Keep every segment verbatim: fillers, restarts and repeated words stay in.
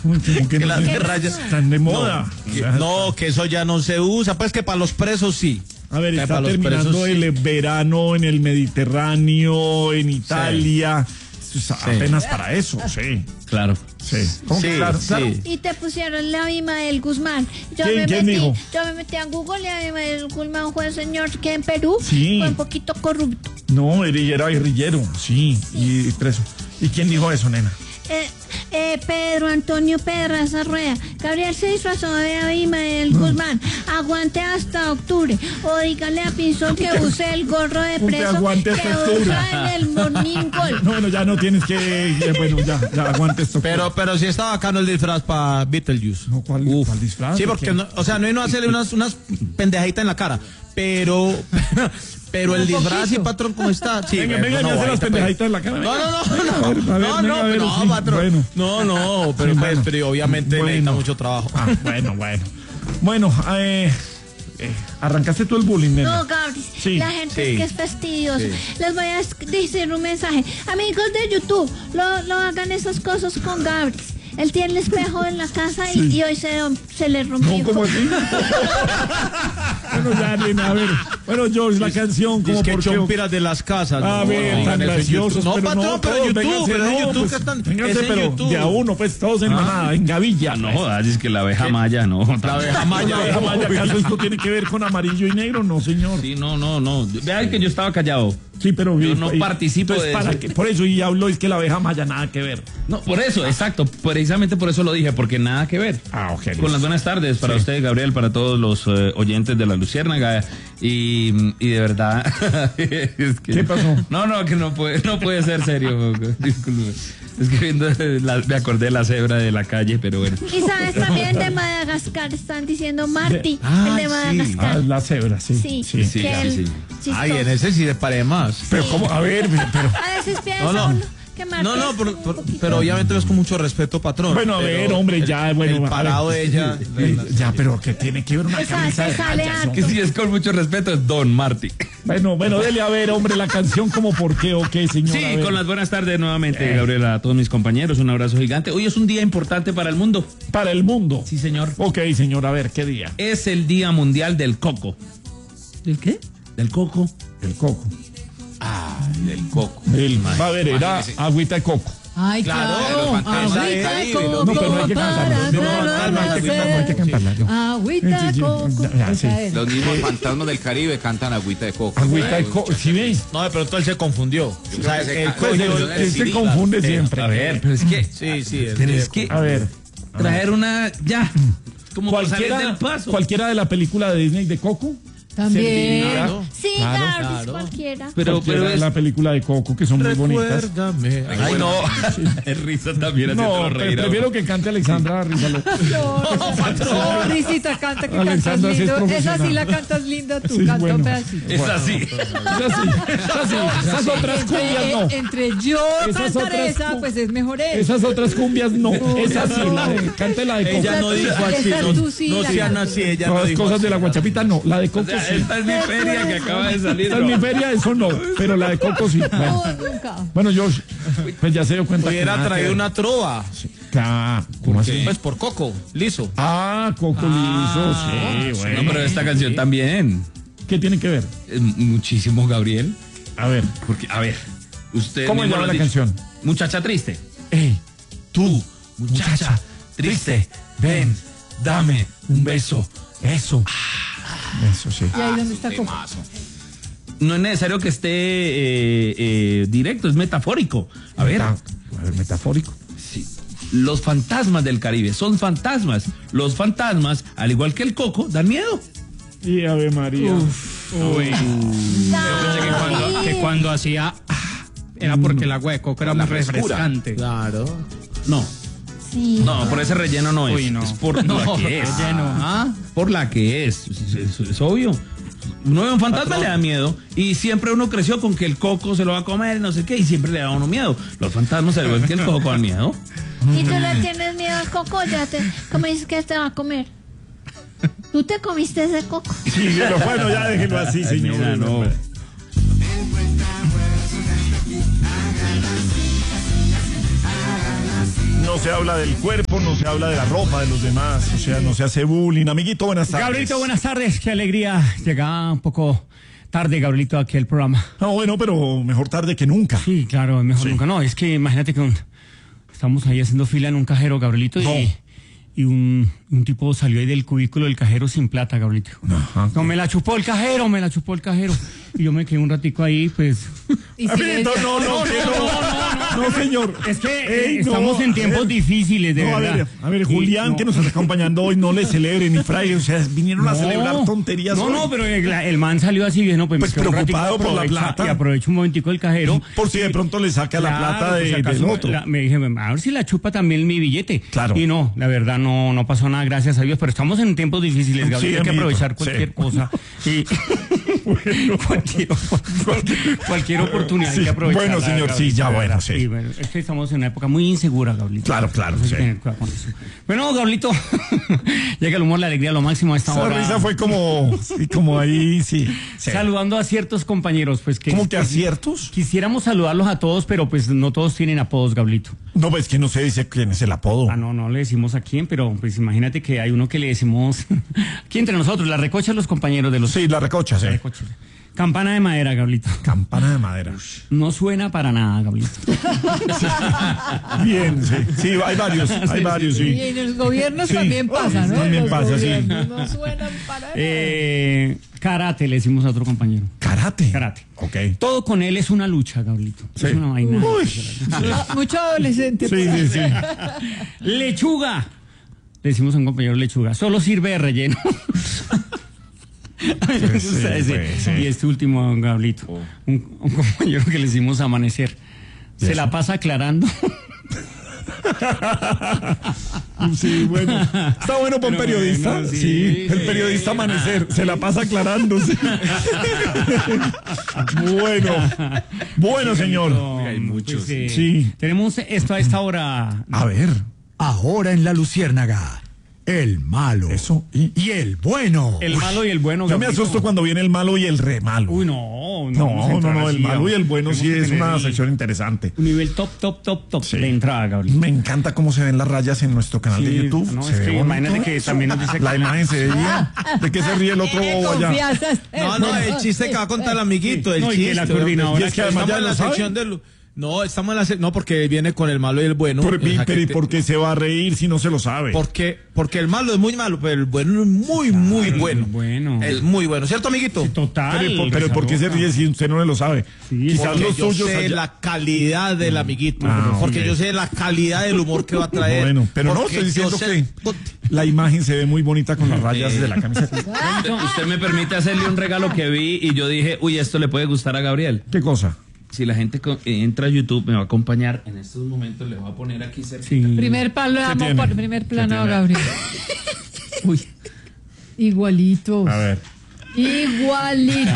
Como que, que no las sé, de rayas están de moda. No, que, no, que eso ya no se usa, pues que para los presos sí. A ver, Que está para los terminando presos, el sí. verano en el Mediterráneo, en Italia. Sí. Es apenas sí. para eso, sí. Claro. Sí. ¿Cómo sí, que claro? sí. claro? Y te pusieron la Abimael Guzmán. Yo ¿Quién, me quién metí, dijo? yo me metí a Google y Abimael Guzmán fue el señor que en Perú Sí. fue un poquito corrupto. No, él era guerrillero, sí, y preso. ¿Y quién dijo eso, nena? Eh, eh, Pedro Antonio Pedraza Rueda. Gabriel se disfrazó de Abimael No. Guzmán. Aguante hasta octubre. O dígale a Pinzón que use el gorro de ¿Cómo que preso aguante que hasta octubre? usa en el Morning Call. No, bueno, ya no tienes que. Ya, bueno, ya, ya aguante esto. Pero, pero sí está bacano el disfraz para Beetlejuice. No, ¿cuál, Uf. ¿cuál disfraz? Sí, porque, ¿Quién? no, o sea, no vino a hacerle unas, unas pendejaditas en la cara, pero, pero el disfraz y patrón, ¿cómo está? Sí, venga, bueno, venga, no, me hace las ahorita, pendejaditas pues. en la cara. No, no, no, Venga, no, a ver, a ver, no, venga, no, a ver, no, sí, patrón. bueno. No, no, pero, Sí, pues, bueno. pero obviamente Bueno. necesita mucho trabajo. Ah, bueno, bueno. Bueno, eh, eh, arrancaste tú el bullying, nena. No, Gabri, Sí, la gente sí, es que es fastidiosa. sí. Les voy a es- decir un mensaje. Amigos de YouTube, no, no hagan esas cosas con Gabri. Él tiene el espejo en la casa y, Sí. y hoy se, se le rompió. No, ¿cómo así? Bueno, ya, nena, a ver. Bueno, George, la canción, como Es que por qué. chompiras de las casas. A no, ver, no, tan eso en graciosos, YouTube. No, pero patrón, no, pero todos, YouTube, vénganse, pero en no, YouTube pues, que están. vénganse, es en pero YouTube. de a uno, pues todos en manada, en gavilla. No pues. jodas, es que la abeja maya, no. La abeja maya. La abeja maya, ¿acaso esto tiene que ver con amarillo y negro? No, señor. Sí, no, no, no. Vean que yo estaba callado. Sí, pero Yo no y- participo entonces, de ¿para eso. qué? Por eso y hablo es que la abeja maya nada que ver. No, por eso, exacto. Precisamente por eso lo dije, porque nada que ver. Ah, ok. Con las buenas tardes para Sí. usted, Gabriel, para todos los eh, oyentes de La Luciérnaga. Y, y de verdad. es que- ¿Qué pasó? No, no, que no puede, no puede ser serio. Disculpe. Es que viendo la- me acordé de la cebra de la calle, pero bueno. Y sabes también de Madagascar, están diciendo Marty, Ah, el de sí. Madagascar. Ah, la cebra, sí. Sí, sí, sí, que sí, él- sí. chistoso. Ay, en ese sí le paré más. Pero cómo, a ver, pero A veces piensa No, no. uno que Marty No, no, es pero, un pero, poquito- pero obviamente lo es con mucho respeto, patrón. bueno, a Pero ver, hombre, el- ya, bueno, El a parado ver. de ella. Eh, ya, pero que tiene que ver una Esa- camisa de esa sale rayas, harto. Que si es con mucho respeto, es Don Marty. Bueno, bueno, dele a ver, hombre, la canción como por qué o qué, señor. Sí, A ver. con las buenas tardes nuevamente, Eh. Gabriela, a todos mis compañeros, un abrazo gigante. Hoy es un día importante para el mundo. Para el mundo. Sí, señor. Ok, señor, a ver, ¿qué día? Es el Día Mundial del Coco. ¿Del qué? Del coco. El coco. Del coco. El, va a ver, era agüita de coco. Ay, Claro, claro. los fantasmas Agüita del de Caribe, coco los No, pero no hay que para cantarla. No, no, agarrar no, no, hay que la cantarla, no hay que sed. cantarla. yo. Agüita Sí, de sí, coco. ya, sí. Esa es. Los mismos fantasmas del Caribe cantan agüita de coco. Agüita de coco, ¿sí ves? No, de pronto él se confundió. O sea, que se él ca- Pues cogió él, el- él se sí, confunde siempre. A ver, pero es que. Sí, sí. él Pero sí, es que A ver, traer una. Ya. Como por salir cualquiera, del paso. cualquiera de la película de Disney de Coco. También. serviría. Sí, Claro, Gabri, claro. cualquiera. Pero, Cualquiera pero de es. la película de Coco, que son muy bonitas. Recuérdame. Ay, no. Es risa también No, haciéndolo pre- reír. a prefiero uno. que cante Alexandra Rizalo. No, Risita, canta que Alexandra, cantas sí es lindo. Esa profesional. sí la cantas lindo tú, Sí, canta bueno. un pedacito. Es así. Esas sí, esas sí, esas otras cumbias Entre, no. entre yo Esas cantar otras esa, cu- pues es mejor esa. Esas otras cumbias no. Esa sí, la de, cante la de Coco. Ella no dijo así. Esa No, tú sí no la sean cantas. así. Ella no Todas las dijo cosas así. de la guachapita no. La de O Coco sea, sí. esta es mi feria que acaba de salir. Esta es mi ¿no? feria, eso no. Pero la de Coco sí. Bueno, No, nunca. bueno George, pues ya se dio cuenta que Hubiera nada que traído ver. una trova. Claro, ¿cómo así? Pues por coco, liso. Ah, Coco liso, sí, bueno. No, pero esta canción también. ¿Qué tiene que ver? Es muchísimo, Gabriel. A ver, Porque, a ver, usted. ¿cómo mismo llama lo ha la dicho. canción? Muchacha triste. Ey, Tú, muchacha triste, ven, dame un beso. eso. Eso sí. ¿Y ahí dónde está Coco? No es necesario que esté eh, eh, directo, es metafórico. A ver, Meta- a ver, metafórico. sí, los fantasmas del Caribe son fantasmas. Los fantasmas, al igual que el coco, dan miedo. Y Ave María. Uy, pensé que cuando, que cuando hacía ah, era porque el agua de coco era muy refrescante. Claro. No, Sí. no, por ese relleno no es. Uy, no. Es por No, la que es. relleno, ¿ah? Por la que es. Es, es- es obvio. Uno ve a un fantasma le da miedo y siempre uno creció con que el coco se lo va a comer y no sé qué y siempre le da a uno miedo. Los fantasmas, al igual que el coco, dan miedo. Y tú le tienes miedo al coco, ya te, ¿cómo dices que te va a comer? Tú te comiste ese coco. Sí, pero bueno, ya déjenlo así, Ay, señor. mira, no. no se habla del cuerpo, no se habla de la ropa de los demás, o sea, no se hace bullying. Amiguito, buenas tardes. Gabrielito, buenas tardes, qué alegría. Llegaba un poco tarde, Gabrielito, aquí al programa. No, bueno, pero mejor tarde que nunca. Sí, claro, mejor Sí. nunca. No, es que imagínate que un- estamos ahí haciendo fila en un cajero, Gabrielito, No. y, y un, un tipo salió ahí del cubículo del cajero sin plata, Gabrielito. Ajá. No, me la chupó el cajero, me la chupó el cajero. Y yo me quedé un ratico ahí, pues... Y Amiguito, silencio. no, no, que no, no, señor. Es que eh, Ey, no, estamos en a tiempos ver. difíciles, de No, a verdad. ver, a ver, Y Julián, no- que nos está acompañando hoy, no le celebre ni fraile, o sea, vinieron a No, celebrar tonterías No, hoy. no, pero el, el man salió así, bien, no, pues, Pues me quedo un ratico, preocupado por la aprovecha- plata. Y aprovecho un momentico el cajero. Por si de pronto le saca la Claro, plata de, pues, acaso del otro. la- me dije, a ver si la chupa también mi billete. Claro. Y no, la verdad no, no pasó nada, gracias a Dios, pero estamos en tiempos difíciles, Gabriel, Sí, hay que amiguito, aprovechar sí. cualquier cosa. Y cualquier, cualquier, cualquier oportunidad hay Sí, que aprovechar. bueno, señor, sí, ya bueno, sí. bueno, es que estamos en una época muy insegura, Gabriel. Claro, claro, Hay que sí. tener cuidado con eso. Bueno, Gabrielito, llega el humor, la alegría, lo máximo a esta Esa hora. risa fue como, sí, como ahí, sí. sí. Saludando a ciertos compañeros, pues que... ¿Cómo que aciertos? Quisiéramos saludarlos a todos, pero pues no todos tienen apodos, Gabrielito. No, pues que no se dice quién es el apodo. Ah, no, no le decimos a quién, pero pues imagínate que hay uno que le decimos aquí entre nosotros, la recocha de los compañeros de los Sí, la recocha, sí. recochas. Campana de madera, Gabrielito. Campana de madera. No suena para nada, Gabrielito. Bien, sí. Sí, hay varios, hay varios, Y sí. en los gobiernos Sí. también pasa, ¿no? También Los pasa, sí. gobiernos no suenan para nada. Eh, karate, le decimos a otro compañero. Karate. Karate. Ok. Todo con él es una lucha, Gabrielito. Sí. Es una vaina. Uy. Ah, mucho adolescente. Sí, por ahí. sí, sí. Lechuga. Le decimos a un compañero lechuga. Solo sirve de relleno. A mí me Sí, gusta ese. pues, sí. Y este último, Gablito. Un, un compañero que le hicimos amanecer. Se eso? la pasa aclarando. Sí, bueno. Está bueno para un Pero periodista. bueno, sí, sí, el sí. periodista amanecer. Se la pasa aclarándose. Bueno. Bueno, señor. Hay muchos. Pues, eh, Sí. Tenemos esto a esta hora. A ver. Ahora en La Luciérnaga, el malo Eso. Y y el bueno. El malo y el bueno. yo me Gablito. asusto cuando viene el malo y el re malo. Uy, no. No, vamos a no, entrar no, el así, malo y el bueno tenemos sí que es tener una el- sección interesante. Un nivel top, top, top, top Sí. de entrada, Gabriel. Me encanta cómo se ven las rayas en nuestro canal de Sí, YouTube. no, se es ve que bonito imagínate que eso. también nos dice La que- imagen se ve bien. ¿De qué se ríe el otro Tiene bobo allá? confianza. No, no, el chiste que va a contar el amiguito, el No, y que chiste. la hombre. coordinadora Y es que que estamos además ya en la lo sabe. sección del... No, estamos en la sección... No, porque viene con el malo y el bueno. Por, O sea, pero ¿y que te- por qué se va a reír si no se lo sabe? Porque, porque el malo es muy malo, pero el bueno es muy, muy Claro, bueno. muy bueno. Es muy bueno, ¿cierto, amiguito? Total. Pero, ¿y por- pero ¿por qué se ríe si usted no le lo sabe? Sí, Quizás Porque los yo suyos sé allá- la calidad del amiguito. Ah, porque ok. yo sé la calidad del humor que va a traer. Bueno, pero no, porque estoy yo diciendo sé- que la imagen se ve muy bonita con las rayas de la camiseta. Usted, usted me permite hacerle un regalo que vi y yo dije, uy, esto le puede gustar a Gabriel. ¿Qué cosa? Si la gente co- eh, entra a YouTube, me va a acompañar en estos momentos, le voy a poner aquí cerca. Sí. Primer palo, ¿Qué vamos tiene? por primer plano, tiene? Gabriel. Uy, Igualitos. A ver. Igualitos.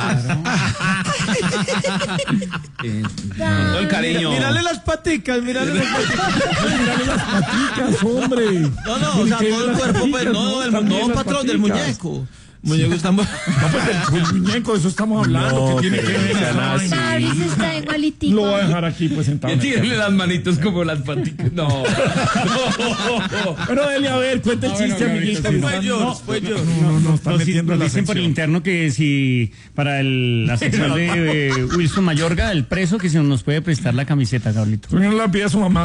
Eh, con todo el cariño. Mírale las paticas, mírale las paticas. Mírale las paticas, hombre. No, no, o sea, ¿Qué todo el las cuerpo, paticas? pues, no, el, también no, las patrón, del paticas. muñeco. Muñeco está muy... No, pues el, el muñeco, de eso estamos hablando. que tiene que ver esa vaina? Mauricio está igualitito. Lo voy a dejar aquí pues sentado. Que tiene las manitos como las paticas. No. Pero dele a ver, cuente el Ah, bueno, chiste, Gabrielito, amiguito. sí. Fue yo, fue yo. No, no, no, está nos, metiendo nos en la dicen por el sección. interno que si para el- la sección de eh, Wilson Mayorga, el preso, que se nos puede prestar la camiseta, Gabrielito. ¿Por qué no la pide a su mamá?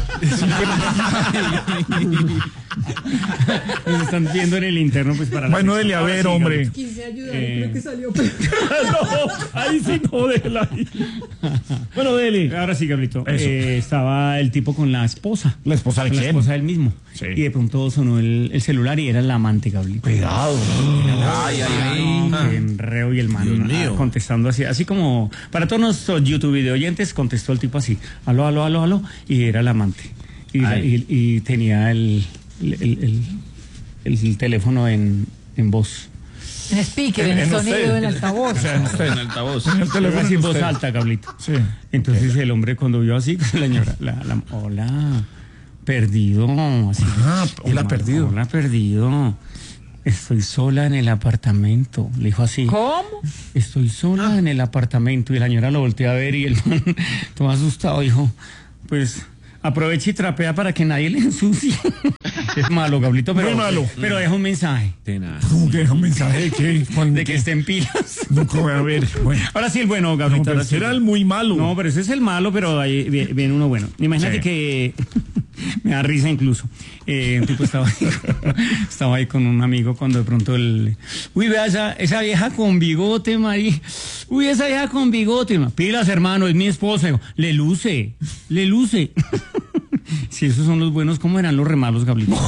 Nos están viendo en el interno, pues para la Bueno, sección. dele a Ahora ver, sí, hombre. Quise ayudar, Eh. creo que salió. No, ahí sí no, déjela ahí. Bueno, dele. Ahora sí, Gabrielito. Eso. Eh, estaba el tipo con la esposa. La esposa de Con la quién? esposa del mismo. Sí. Y de pronto sonó el, el celular y era la amante, Gabrielito. Cuidado. Ay, ay, No, que enreo y el man Dios mío. ah, contestando así, así como para todos nuestros YouTube video oyentes, contestó el tipo así, aló, aló, aló, aló, y era el amante. Y, la- y- y tenía el, el, el- el- el teléfono en, en voz. En speaker, en, En- el en sonido, usted. en altavoz. O sea, en usted. En altavoz. En el teléfono Así en de voz usted. alta, Gablito. Sí. Entonces el hombre cuando vio así, la señora, la, la- hola, perdido. Así, Ah, Y el hola, man, perdido. Hola, perdido. Estoy sola en el apartamento. Le dijo así. ¿Cómo? Estoy sola Ah. en el apartamento. Y la señora lo volteó a ver y el man, todo asustado, dijo, pues Aproveche y trapea para que nadie le ensucie. Es malo, Gablito, pero, Muy malo. pero deja un mensaje. ¿Cómo que deja un mensaje de qué? De que estén pilas. Nunca voy a ver. Bueno. Ahora sí el bueno, Gablito. No, pero ahora sí. ese era el muy malo. No, pero ese es el malo, pero ahí vi- viene uno bueno. Imagínate Sí. que me da risa incluso. Eh, un tipo estaba ahí, estaba ahí con un amigo cuando de pronto el... Uy, vea esa, esa vieja con bigote, Mari. Uy, esa vieja con bigote. ma. Pilas, hermano, es mi esposa. Digo, le luce, le luce. Si esos son los buenos, ¿cómo eran los remalos, Gablito?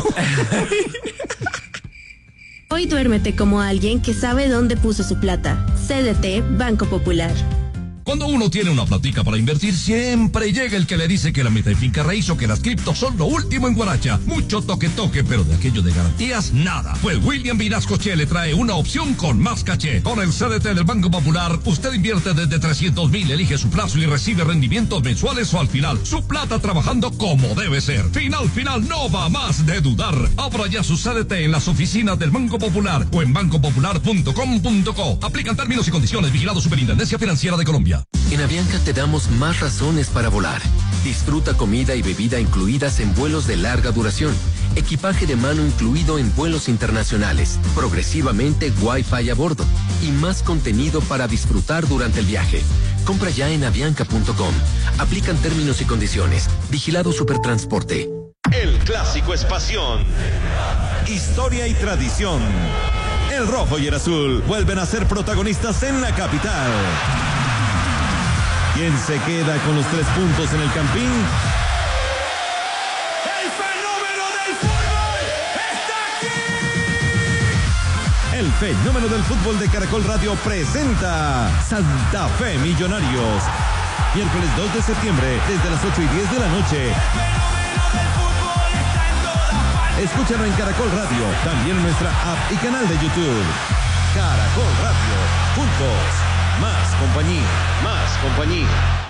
Hoy duérmete como alguien que sabe dónde puso su plata. C D T Banco Popular. Cuando uno tiene una platica para invertir, siempre llega el que le dice que la meta de finca raíz o que las criptos son lo último en Guaracha. Mucho toque toque, pero de aquello de garantías, nada. Pues William Vinascoche le trae una opción con más caché. Con el C D T del Banco Popular, usted invierte desde trescientos mil, elige su plazo y recibe rendimientos mensuales o al final. Su plata trabajando como debe ser. Final, final, no va más de dudar. Abra ya su C D T en las oficinas del Banco Popular o en banco popular punto com punto co. Aplican términos y condiciones. Vigilado Superintendencia Financiera de Colombia. En Avianca te damos más razones para volar. Disfruta comida y bebida incluidas en vuelos de larga duración. Equipaje de mano incluido en vuelos internacionales. Progresivamente Wi-Fi a bordo. Y más contenido para disfrutar durante el viaje. Compra ya en avianca punto com. Aplican términos y condiciones. Vigilado Supertransporte. El clásico es pasión, historia y tradición. El rojo y el azul vuelven a ser protagonistas en la capital. ¿Quién se queda con los tres puntos en el Campín? ¡El fenómeno del fútbol está aquí! El fenómeno del fútbol de Caracol Radio presenta Santa Fe Millonarios. Miércoles dos de septiembre, desde las ocho y diez de la noche. Escúchalo en Caracol Radio, también en nuestra app y canal de YouTube. Caracol Radio, juntos, más compañía, más compañía.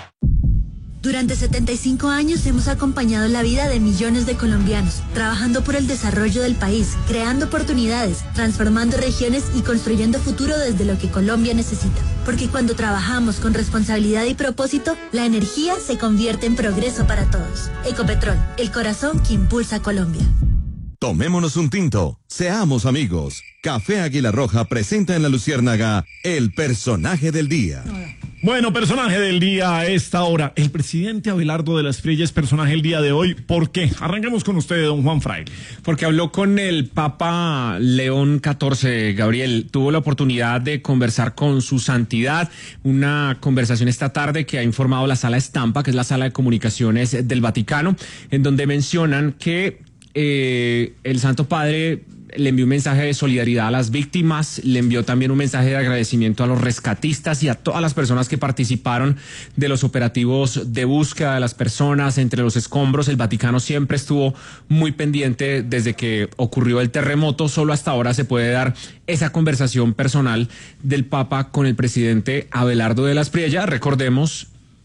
Durante setenta y cinco años hemos acompañado la vida de millones de colombianos, trabajando por el desarrollo del país, creando oportunidades, transformando regiones y construyendo futuro desde lo que Colombia necesita. Porque cuando trabajamos con responsabilidad y propósito, la energía se convierte en progreso para todos. Ecopetrol, el corazón que impulsa a Colombia. Tomémonos un tinto, seamos amigos. Café Águila Roja presenta en La Luciérnaga el personaje del día. Bueno, personaje del día a esta hora. El presidente Abelardo de la Espriella es personaje el día de hoy. ¿Por qué? Arranquemos con usted, don Juan Fraile. Porque habló con el Papa León catorce, Gabriel. Tuvo la oportunidad de conversar con su santidad. Una conversación esta tarde que ha informado la Sala Estampa, que es la sala de comunicaciones del Vaticano, en donde mencionan que eh, el Santo Padre le envió un mensaje de solidaridad a las víctimas, le envió también un mensaje de agradecimiento a los rescatistas y a todas las personas que participaron de los operativos de búsqueda de las personas entre los escombros. El Vaticano siempre estuvo muy pendiente desde que ocurrió el terremoto. Solo hasta ahora se puede dar esa conversación personal del Papa con el presidente Abelardo de la Espriella. Recordemos,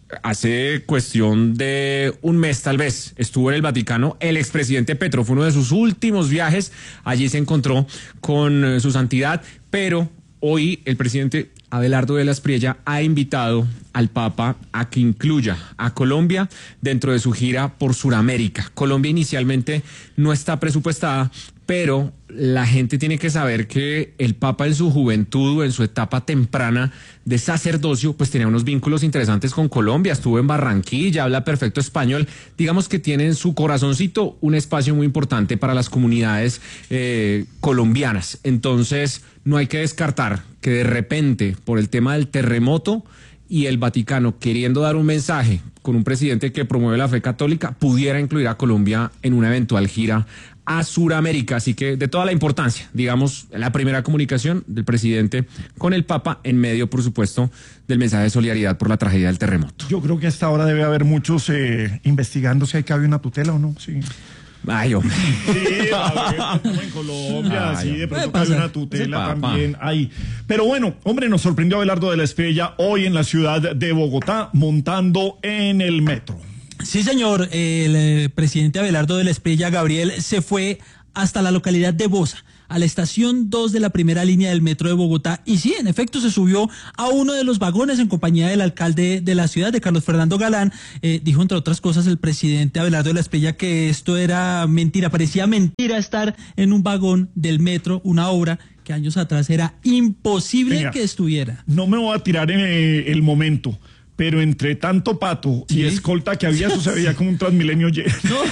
hace cuestión de un mes tal vez estuvo en el Vaticano el expresidente Petro, fue uno de sus últimos viajes, allí se encontró con eh, su santidad, pero hoy el presidente Abelardo de la Espriella ha invitado al Papa a que incluya a Colombia dentro de su gira por Suramérica. Colombia inicialmente no está presupuestada, pero la gente tiene que saber que el Papa en su juventud o en su etapa temprana de sacerdocio, pues tenía unos vínculos interesantes con Colombia, estuvo en Barranquilla, habla perfecto español, digamos que tiene en su corazoncito un espacio muy importante para las comunidades eh, colombianas. Entonces, no hay que descartar que de repente, por el tema del terremoto y el Vaticano queriendo dar un mensaje con un presidente que promueve la fe católica, pudiera incluir a Colombia en una eventual gira a Suramérica. Así que de toda la importancia, digamos, la primera comunicación del presidente con el Papa en medio, por supuesto, del mensaje de solidaridad por la tragedia del terremoto. Yo creo que hasta ahora debe haber muchos eh, investigando si hay cabe una tutela o no. Sí. Ay, hombre. Sí, a ver, en Colombia, Ay, sí, de pronto pasa? cabe una tutela Sí, también ahí. Pero bueno, hombre, nos sorprendió Abelardo de la Espriella hoy en la ciudad de Bogotá montando en el metro. Sí, señor, el eh, presidente Abelardo de la Espriella, Gabriel, se fue hasta la localidad de Bosa, a la estación dos de la primera línea del metro de Bogotá. Y sí, en efecto, se subió a uno de los vagones en compañía del alcalde de la ciudad, de Carlos Fernando Galán. Eh, dijo, entre otras cosas, el presidente Abelardo de la Espriella que esto era mentira, parecía mentira estar en un vagón del metro, una obra que años atrás era imposible Venga, que estuviera. No me voy a tirar en eh, el momento, pero entre tanto pato ¿Sí? y escolta que había, eso se veía como un Transmilenio lleno.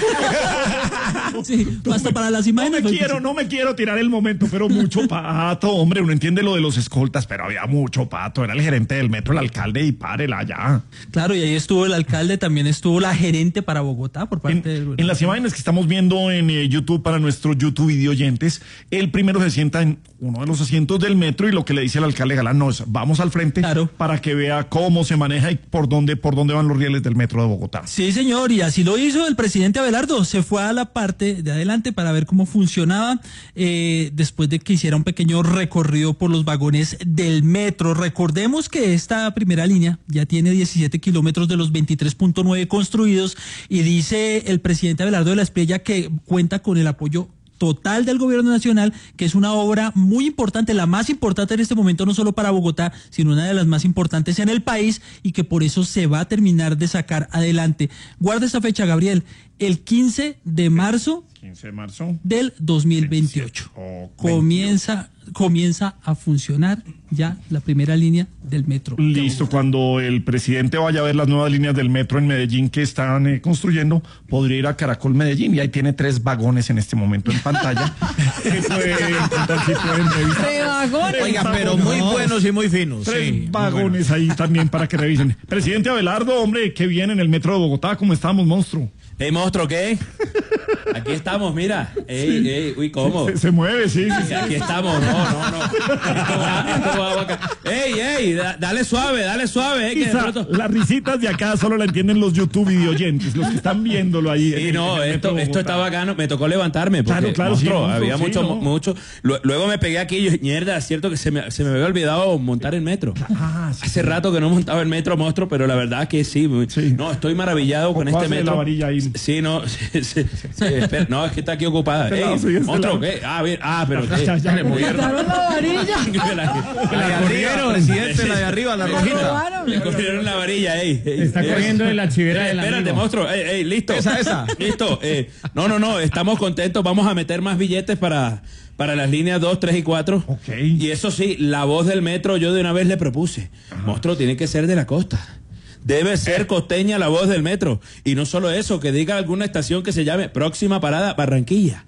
Sí, hasta para las imágenes. No me quiero, no me quiero tirar el momento, pero mucho pato, hombre, uno entiende lo de los escoltas, pero había mucho pato, era el gerente del metro, el alcalde, y párela ya. Claro, y ahí estuvo el alcalde, también estuvo la gerente para Bogotá por parte En, del... en las imágenes que estamos viendo en eh, YouTube para nuestros YouTube video oyentes, el primero se sienta en uno de los asientos del metro y lo que le dice el alcalde Galán no es, vamos al frente Claro. para que vea cómo se maneja y por dónde, por dónde van los rieles del metro de Bogotá. Sí, señor, y así lo hizo el presidente Abelardo. Se fue a la parte de adelante para ver cómo funcionaba eh, después de que hiciera un pequeño recorrido por los vagones del metro. Recordemos que esta primera línea ya tiene diecisiete kilómetros de los veintitrés punto nueve construidos y dice el presidente Abelardo de la Espriella que cuenta con el apoyo total del gobierno nacional, que es una obra muy importante, la más importante en este momento, no solo para Bogotá, sino una de las más importantes en el país y que por eso se va a terminar de sacar adelante. Guarda esta fecha, Gabriel, el quince de marzo quince de marzo del dos mil veintiocho. Comienza, comienza a funcionar ya la primera línea del metro. Listo, cuando el presidente vaya a ver las nuevas líneas del metro en Medellín que están eh, construyendo, podría ir a Caracol Medellín y ahí tiene tres vagones en este momento en pantalla. Que pueden encontrar, si pueden revisar. Tres vagones. Oiga, pero muy buenos y muy finos. Tres Sí, vagones ahí también para que revisen. Presidente Abelardo, hombre, qué bien en el metro de Bogotá, ¿cómo estamos, monstruo? Ey, monstruo, ¿qué? Aquí estamos, mira. Ey, ey, uy, ¿cómo? Se, se mueve, sí. sí, sí. Aquí estamos, no, no, no. Esto va, esto va acá. Ey, ey, da- dale suave, dale suave. Eh, que de Isa, pronto... las risitas de acá solo la entienden los YouTube video oyentes, los que están viéndolo ahí. Sí, en- no, en el esto, metro de esto Bogotá. está bacano. Me tocó levantarme porque, Claro, claro, sí, monstruo, monstruo, había sí, mucho, no. mucho. Lu- Luego me pegué aquí y yo, mierda, es cierto que se me, se me había olvidado montar el metro. Ah, sí, Hace rato que no montaba el metro, monstruo, pero la verdad que sí. muy- Sí. No, estoy maravillado con Poco este hace metro. la varilla ahí. Sí, no, sí, sí, sí, espera, no, es que está aquí ocupada. Este Ey, lado, sí, este monstruo, lado. ¿qué? Ah, bien, ah, pero Ya, ¿qué? ya, ya, le movieron. Quitaron la varilla. La de arriba, presidente, la de arriba, la La rojita. robaron. Le cogieron la varilla, ey. ey, Está ey. cogiendo de la chivera del Espérate, amigo. monstruo. Ey, ey, listo. Esa, esa. Listo. Eh, no, no, no. Estamos contentos. Vamos a meter más billetes para, para las líneas dos, tres y cuatro. Ok. Y eso sí, la voz del metro yo de una vez le propuse. Monstruo, tiene que ser de la costa. Debe ser costeña la voz del metro. Y no solo eso, que diga alguna estación que se llame Próxima Parada Barranquilla.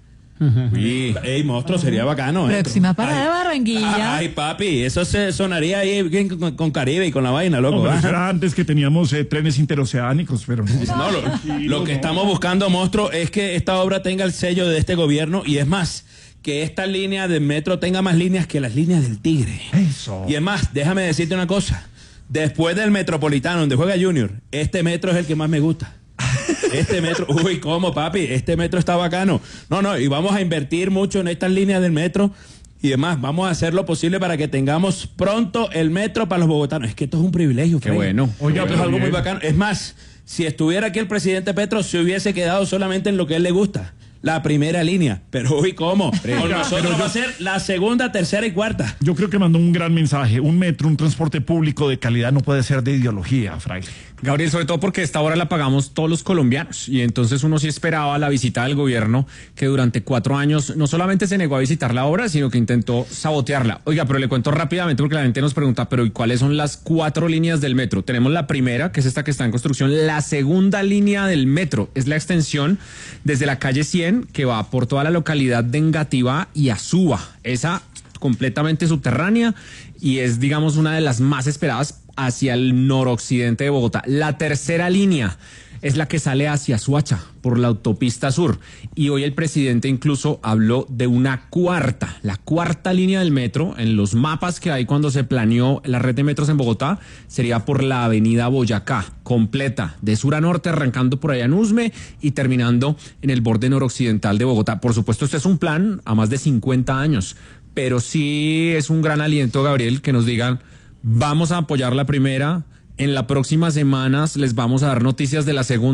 Y, ey, monstruo, sería bacano. ¿eh? Próxima parada de Ay, Barranquilla. Ay, papi, eso se sonaría ahí bien con, con Caribe y con la vaina, loco. No, pero ¿ah? eso era antes que teníamos eh, trenes interoceánicos, pero no. No, lo, lo que no. estamos buscando, monstruo, es que esta obra tenga el sello de este gobierno y es más, que esta línea del metro tenga más líneas que las líneas del Tigre. Eso. Y es más, déjame decirte una cosa. Después del Metropolitano, donde juega Junior, este metro es el que más me gusta. Este metro, uy, ¿cómo, papi? Este metro está bacano. No, no, y vamos a invertir mucho en estas líneas del metro. Y demás, vamos a hacer lo posible para que tengamos pronto el metro para los bogotanos. Es que esto es un privilegio. Qué Freddy. bueno. Oiga, Qué pues algo muy bien. bacano. Es más, si estuviera aquí el presidente Petro, se hubiese quedado solamente en lo que a él le gusta. La primera línea. Pero uy, ¿cómo? Con nosotros va a ser la segunda, tercera y cuarta. Yo creo que mandó un gran mensaje. Un metro, un transporte público de calidad no puede ser de ideología, fraile. Gabriel, sobre todo porque esta hora la pagamos todos los colombianos y entonces uno sí esperaba la visita del gobierno que durante cuatro años no solamente se negó a visitar la obra, sino que intentó sabotearla. Oiga, pero le cuento rápidamente porque la gente nos pregunta, pero ¿y cuáles son las cuatro líneas del metro? Tenemos la primera, que es esta que está en construcción. La segunda línea del metro es la extensión desde la calle cien que va por toda la localidad de Engativá y Azúa. Esa completamente subterránea y es, digamos, una de las más esperadas hacia el noroccidente de Bogotá. La tercera línea es la que sale hacia Suacha por la autopista sur y hoy el presidente incluso habló de una cuarta, la cuarta línea del metro en los mapas que hay cuando se planeó la red de metros en Bogotá sería por la avenida Boyacá, completa de sur a norte, arrancando por allá en Usme y terminando en el borde noroccidental de Bogotá. Por supuesto, este es un plan a más de cincuenta años, pero sí es un gran aliento, Gabriel, que nos digan vamos a apoyar la primera, en las próximas semanas les vamos a dar noticias de la segunda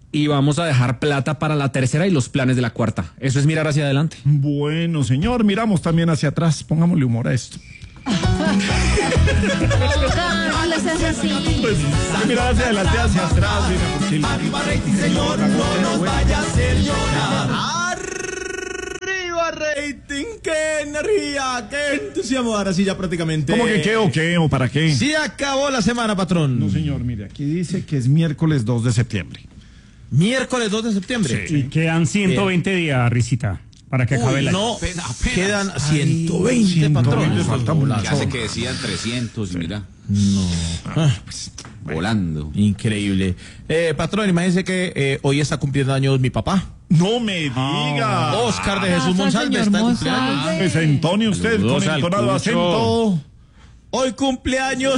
y vamos a dejar plata para la tercera y los planes de la cuarta. Eso es mirar hacia adelante. Bueno, señor, miramos también hacia atrás. Pongámosle humor a esto. No le seas así. Pues, mira hacia adelante, hacia atrás. Mira, Arriba rating, señor, no nos vaya a hacer llorar. Arriba rating, qué energía, qué entusiasmo. Ahora sí ya prácticamente. ¿Cómo que qué o qué o para qué? Sí acabó la semana, patrón. No, señor, mire, aquí dice que es miércoles dos de septiembre. Miércoles dos de septiembre. Sí. Y quedan ciento veinte Bien. días, Risita, para que acabe Uy, el año. no, Apenas, apenas. quedan ciento veinte, patrón. Falta mucho. Ya sé que decían trescientos, mira. No. Ah, pues, volando. Increíble. Eh, patrón, imagínese que eh, hoy está cumpliendo años mi papá. No me diga. Oh. Oscar de Jesús Monsalve está de cumpleaños. Pues Antonio, usted Saludos con al entonado Cucho. acento. Hoy cumpleaños